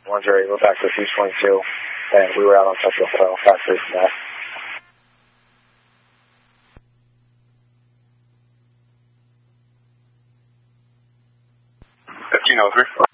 Orange area. We're back to 322, and we were out on Central Soil, fast racing that. 1503.